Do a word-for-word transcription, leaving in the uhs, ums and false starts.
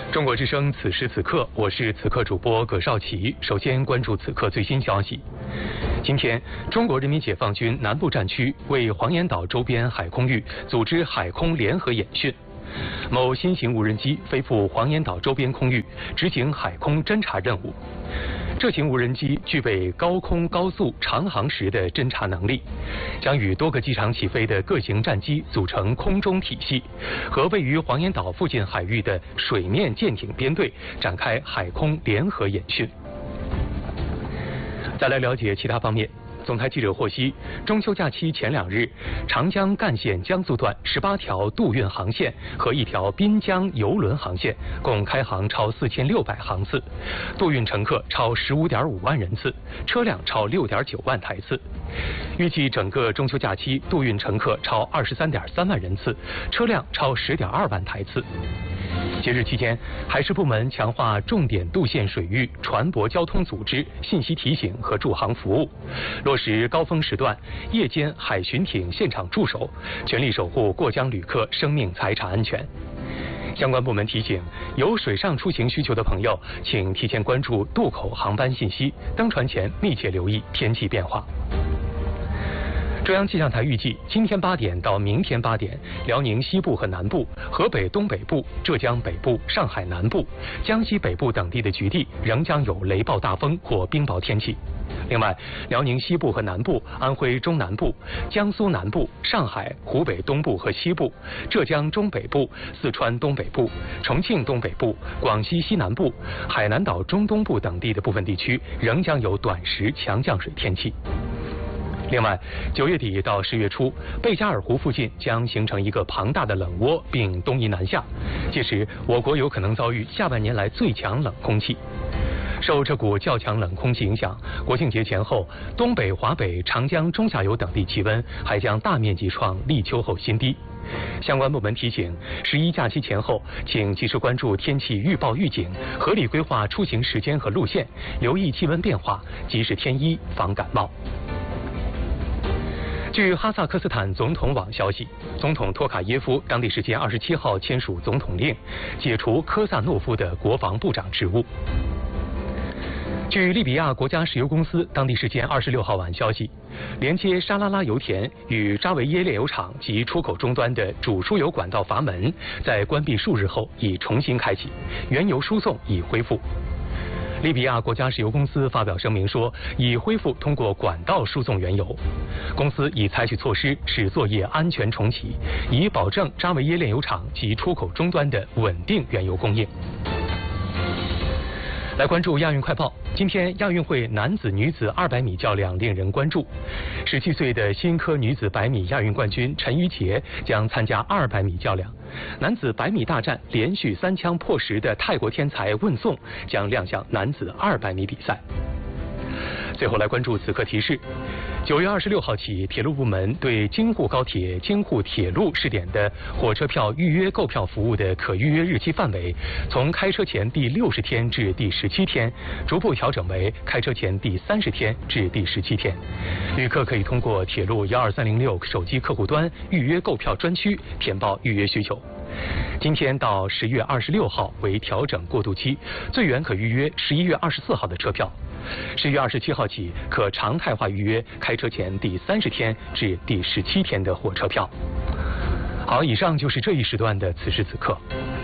中国之声此时此刻，我是此刻主播葛少奇。首先关注此刻最新消息。今天，中国人民解放军南部战区为黄岩岛周边海空域组织海空联合演训。某新型无人机飞赴黄岩岛周边空域，执行海空侦察任务。这型无人机具备高空高速长航时的侦察能力，将与多个机场起飞的各型战机组成空中体系，和位于黄岩岛附近海域的水面舰艇编队展开海空联合演训。再来了解其他方面。总台记者获悉，中秋假期前两日，长江干线江苏段十八条渡运航线和一条滨江邮轮航线共开航超四千六百航次，渡运乘客超十五点五万人次，车辆超六点九万台次。预计整个中秋假期渡运乘客超二十三点三万人次，车辆超十点二万台次。节日期间，海事部门强化重点渡线水域船舶交通组织、信息提醒和驻航服务，落实高峰时段夜间海巡艇现场驻守，全力守护过江旅客生命财产安全。相关部门提醒，有水上出行需求的朋友，请提前关注渡口航班信息，登船前密切留意天气变化。中央气象台预计，今天八点到明天八点，辽宁西部和南部、河北东北部、浙江北部、上海南部、江西北部等地的局地仍将有雷暴大风或冰雹天气。另外，辽宁西部和南部、安徽中南部、江苏南部、上海、湖北东部和西部、浙江中北部、四川东北部、重庆东北部、广西西南部、海南岛中东部等地的部分地区仍将有短时强降水天气。另外，九月底到十月初，贝加尔湖附近将形成一个庞大的冷涡，并东移南下，届时我国有可能遭遇下半年来最强冷空气。受这股较强冷空气影响，国庆节前后，东北、华北、长江中下游等地气温还将大面积创立秋后新低。相关部门提醒，十一假期前后，请及时关注天气预报预警，合理规划出行时间和路线，留意气温变化，及时添衣防感冒。据哈萨克斯坦总统网消息，总统托卡耶夫当地时间二十七号签署总统令，解除科萨诺夫的国防部长职务。据利比亚国家石油公司当地时间二十六号晚消息，连接沙拉拉油田与扎维耶炼油厂及出口终端的主输油管道阀门，在关闭数日后已重新开启，原油输送已恢复。利比亚国家石油公司发表声明说，已恢复通过管道输送原油。公司已采取措施使作业安全重启，以保证扎维耶炼油厂及出口终端的稳定原油供应。来关注亚运快报。今天亚运会男子、女子二百米较量令人关注。十七岁的新科女子百米亚运冠军陈芋洁将参加二百米较量。男子百米大战连续三枪破十的泰国天才问颂将亮相男子二百米比赛。最后来关注此刻提示：九月二十六号起，铁路部门对京沪高铁、京沪铁路试点的火车票预约购票服务的可预约日期范围，从开车前第六十天至第十七天，逐步调整为开车前第三十天至第十七天。旅客可以通过铁路幺二三零六手机客户端预约购票专区填报预约需求。今天到十月二十六号为调整过渡期，最远可预约十一月二十四号的车票。十月二十七号起，可常态化预约开车前第三十天至第十七天的火车票。好，以上就是这一时段的此时此刻。